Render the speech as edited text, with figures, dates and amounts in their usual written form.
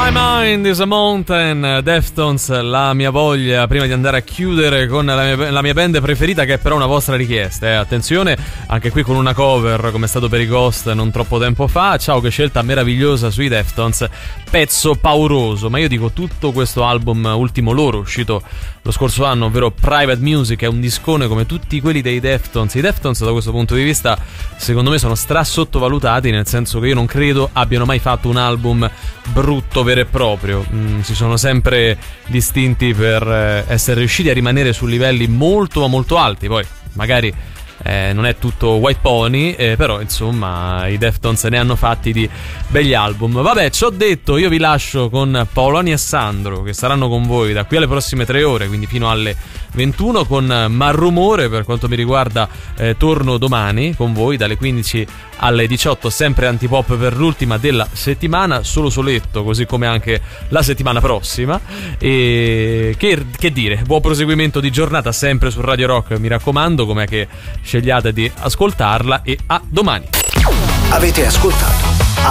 My Mind is a Mountain, Deftones, la mia voglia prima di andare a chiudere con la mia band preferita, che è però una vostra richiesta, attenzione, anche qui con una cover come è stato per i Ghost non troppo tempo fa. Ciao, che scelta meravigliosa sui Deftones, pezzo pauroso, ma io dico tutto questo album ultimo loro uscito lo scorso anno, ovvero Private Music, è un discone come tutti quelli dei Deftones. I Deftones da questo punto di vista secondo me sono sottovalutati, nel senso che io non credo abbiano mai fatto un album brutto vero e proprio. Si sono sempre distinti per essere riusciti a rimanere su livelli molto ma molto alti. Poi magari non è tutto White Pony, però insomma i Deftones ne hanno fatti di begli album. Vabbè, ci ho detto, io vi lascio con Paoloni e Sandro, che saranno con voi da qui alle prossime 3 ore, quindi fino alle 21, con Malrumore. Per quanto mi riguarda torno domani con voi dalle 15 alle 18, sempre antipop per l'ultima della settimana, solo soletto, così come anche la settimana prossima. E che dire, buon proseguimento di giornata sempre su Radio Rock, mi raccomando, com'è che scegliate di ascoltarla, e a domani. Avete ascoltato